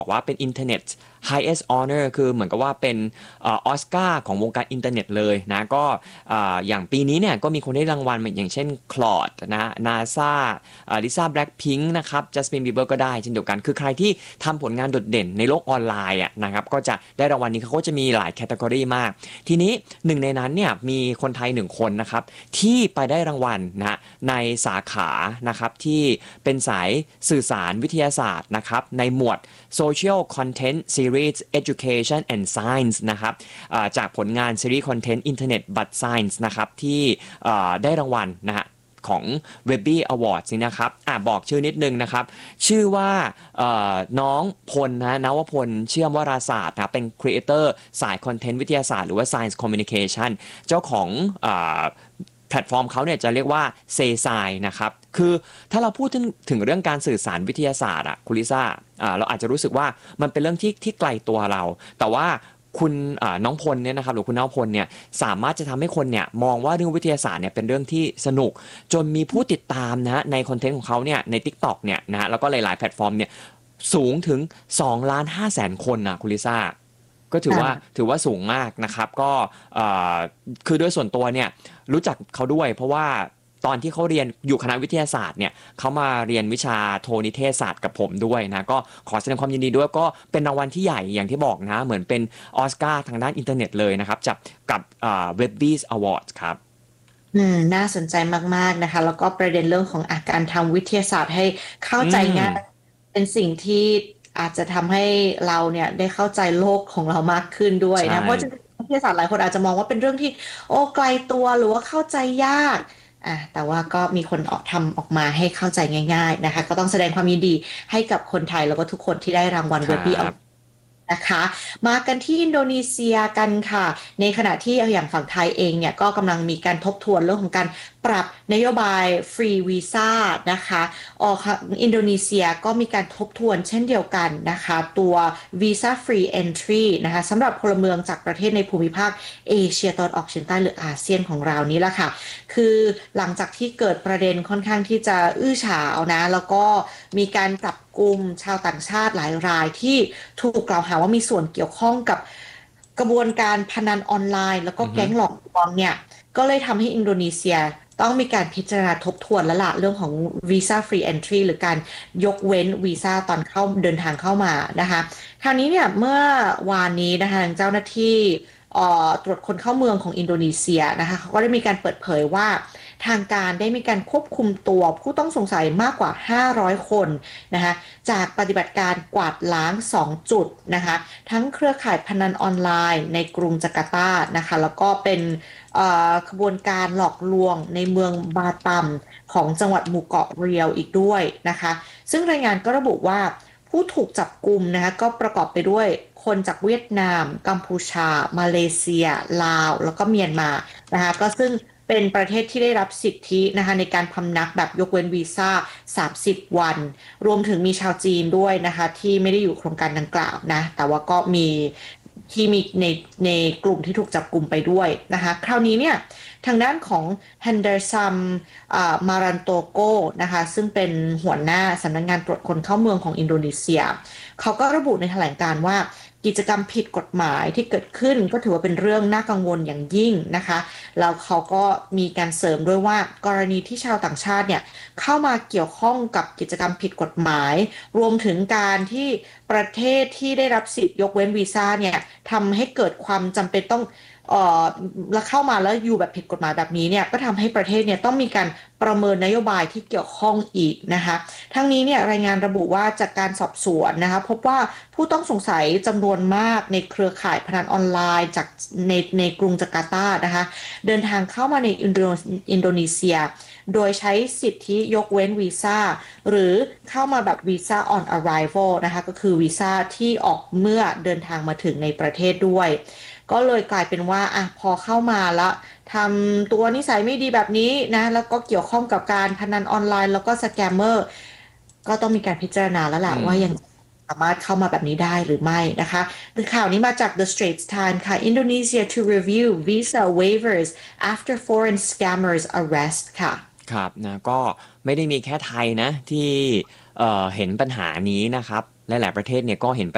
บอกว่าเป็น Internet highest honor คือเหมือนกับว่าเป็นออสการ์ของวงการอินเทอร์เน็ตเลยนะก็อย่างปีนี้เนี่ยก็มีคนได้รางวัลอย่างเช่นคลอดนะนาซาลิซ่าแบล็คพิงค์นะครับจัสตินบีเบอร์ก็ได้เช่นเดียวกันคือใครที่ทำผลงานโดดเด่นในโลกออนไลน์นะครับก็จะได้รางวัลนี้เขาก็จะมีหลายแคตตากรีมากทีนี้หนึ่งในนั้นเนี่ยมีคนไทยหนึ่งคนนะครับที่ไปได้รางวัลนะในสาขานะครับที่เป็นสายสื่อสารวิทยาศาสตร์นะครับในหมวด Social Content Series Education and Science นะครับจากผลงานซีรีส์คอนเทนต์ Internet but Science นะครับที่ได้รางวัลนะฮะของ Webby Awards นี่นะครับบอกชื่อนิดนึงนะครับชื่อว่าน้องพลนะนวพลเชื่อมวราศาสตร์นะเป็นครีเอเตอร์สายคอนเทนต์วิทยาศาสตร์หรือว่า Science Communication เจ้าของแพลตฟอร์มเขาเนี่ยจะเรียกว่าเซซายนะครับคือถ้าเราพูดถึงเรื่องการสื่อสารวิทยาศาสตร์คุณลิซ่าเราอาจจะรู้สึกว่ามันเป็นเรื่องที่ไกลตัวเราแต่ว่าคุณน้องพลเนี่ยนะครับหรือคุณน้องพลเนี่ยสามารถจะทำให้คนเนี่ยมองว่าเรื่องวิทยาศาสตร์เนี่ยเป็นเรื่องที่สนุกจนมีผู้ติดตามนะในคอนเทนต์ของเขาเนี่ยใน TikTok เนี่ยนะแล้วก็หลายๆแพลตฟอร์มเนี่ยสูงถึง2,500,000 คนนะคุณลิซ่าก็ถือว่าสูงมากนะครับก็คือโดยส่วนตัวเนี่ยรู้จักเขาด้วยเพราะว่าตอนที่เขาเรียนอยู่คณะวิทยาศาสตร์เนี่ยเขามาเรียนวิชาโทนิเทศศาสตร์กับผมด้วยนะก็ขอแสดงความยินดีด้วยก็เป็นรางวัลที่ใหญ่อย่างที่บอกนะเหมือนเป็นออสการ์ทางด้านอินเทอร์เน็ตเลยนะครับจับกับWebby's Awards ครับน่าสนใจมากๆนะคะแล้วก็ประเด็นเรื่องของการทำวิทยาศาสตร์ให้เข้าอืใจมง่ายเป็นสิ่งที่อาจจะทำให้เราเนี่ยได้เข้าใจโลกของเรามากขึ้นด้วยใช่นะเพราะจริงๆวิทยาศาสตร์หลายคนอาจจะมองว่าเป็นเรื่องที่โอ้ไกลตัวหรือว่าเข้าใจยากแต่ว่าก็มีคนออกทำออกมาให้เข้าใจง่ายๆนะคะก็ต้องแสดงความยินดีให้กับคนไทยแล้วก็ทุกคนที่ได้รางวัลครัเวบบี้บนะคะมากันที่อินโดนีเซียกันค่ะในขณะที่อย่างฝั่งไทยเองเนี่ยก็กำลังมีการทบทวนเรื่องของการปรับนโยบายฟรีวีซ่านะคะอินโดนีเซียก็มีการทบทวนเช่นเดียวกันนะคะตัววีซ่าฟรีเอนทรีนะคะสำหรับพลเมืองจากประเทศในภูมิภาคเอเชียตะวันออกเฉียงใต้หรืออาเซียนของเรานี้แหละค่ะคือหลังจากที่เกิดประเด็นค่อนข้างที่จะอื้อฉาวนะแล้วก็มีการจับกลุ่มชาวต่างชาติหลายรายที่ถูกกล่าวหาว่ามีส่วนเกี่ยวข้องกับกระบวนการพนันออนไลน์แล้วก็อือฮึแก๊งหลอกลวงเนี่ยก็เลยทำให้อินโดนีเซียต้องมีการพิจารณาทบทวนแล้วล่ะเรื่องของวีซ่าฟรีเอนทรีหรือการยกเว้นวีซ่าตอนเข้าเดินทางเข้ามานะคะคราวนี้เนี่ยเมื่อวานนี้นะคะทางเจ้าหน้าที่ตรวจคนเข้าเมืองของอินโดนีเซียนะคะเขาก็ได้มีการเปิดเผยว่าทางการได้มีการควบคุมตัวผู้ต้องสงสัยมากกว่า500คนนะคะจากปฏิบัติการกวาดล้าง2จุดนะคะทั้งเครือข่ายพนันออนไลน์ในกรุงจาการ์ตานะคะแล้วก็เป็นขบวนการหลอกลวงในเมืองบาตัมของจังหวัดหมู่เกาะเรียวอีกด้วยนะคะซึ่งรายงานก็ระบุว่าผู้ถูกจับกลุ่มนะคะก็ประกอบไปด้วยคนจากเวียดนามกัมพูชามาเลเซียลาวแล้วก็เมียนมานะคะก็ซึ่งเป็นประเทศที่ได้รับสิทธินะคะในการพำนักแบบยกเว้นวีซ่า30วันรวมถึงมีชาวจีนด้วยนะคะที่ไม่ได้อยู่โครงการดังกล่าวนะแต่ว่าก็มีที่มีในกลุ่มที่ถูกจับกลุ่มไปด้วยนะคะคราวนี้เนี่ยทางด้านของแฮนเดอร์ซัมมารันโตโกนะคะซึ่งเป็นหัวหน้าสำนักงานตรวจคนเข้าเมืองของอินโดนีเซียเขาก็ระบุในแถลงการณ์ว่ากิจกรรมผิดกฎหมายที่เกิดขึ้นก็ถือว่าเป็นเรื่องน่ากังวลอย่างยิ่งนะคะแล้วเขาก็มีการเสริมด้วยว่ากรณีที่ชาวต่างชาติเนี่ยเข้ามาเกี่ยวข้องกับกิจกรรมผิดกฎหมายรวมถึงการที่ประเทศที่ได้รับสิทธิ์ยกเว้นวีซ่าเนี่ยทำให้เกิดความจำเป็นต้องแล้วเข้ามาแล้วอยู่แบบผิดกฎหมายแบบนี้เนี่ยก็ทำให้ประเทศเนี่ยต้องมีการประเมินนโยบายที่เกี่ยวข้องอีกนะคะทั้งนี้เนี่ยรายงานระบุว่าจากการสอบสวนนะคะพบว่าผู้ต้องสงสัยจำนวนมากในเครือข่ายพนันออนไลน์จากในกรุงจาการ์ตานะคะเดินทางเข้ามาในอินโดนีเซียโดยใช้สิทธิยกเว้นวีซ่าหรือเข้ามาแบบวีซ่า on arrival นะคะก็คือวีซ่าที่ออกเมื่อเดินทางมาถึงในประเทศด้วยก็เลยกลายเป็นว่าพอเข้ามาแล้วทำตัวนิสัยไม่ดีแบบนี้นะแล้วก็เกี่ยวข้องกับการพนันออนไลน์แล้วก็สแกมเมอร์ก็ต้องมีการพิจารณาแล้วแหละอืมว่ายังสามารถเข้ามาแบบนี้ได้หรือไม่นะคะข่าวนี้มาจาก The Straits Times ค่ะ Indonesia to review visa waivers after foreign scammers arrest ค่ะครับนะก็ไม่ได้มีแค่ไทยนะที่เห็นปัญหานี้นะครับหลายๆประเทศเนี่ยก็เห็น